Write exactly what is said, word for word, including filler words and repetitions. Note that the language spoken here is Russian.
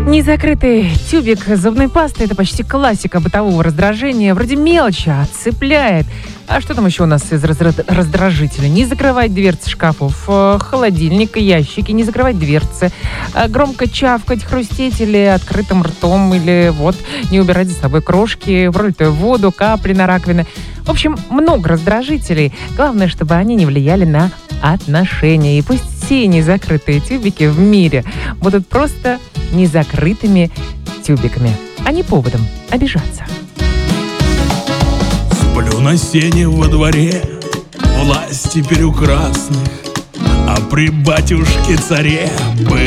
Незакрытый тюбик зубной пасты – это почти классика бытового раздражения. Вроде мелочи, а цепляет. А что там еще у нас из разра- раздражителя? Не закрывать дверцы шкафов, э, холодильника, ящики, не закрывать дверцы, э, громко чавкать, хрустеть или открытым ртом, или вот не убирать за собой крошки, пролитую воду, капли на раковины. В общем, много раздражителей. Главное, чтобы они не влияли на отношения. И пусть все незакрытые тюбики в мире будут просто незакрытыми тюбиками, а не поводом обижаться. Сплю на сене во дворе, власть теперь у красных, а при батюшке царе был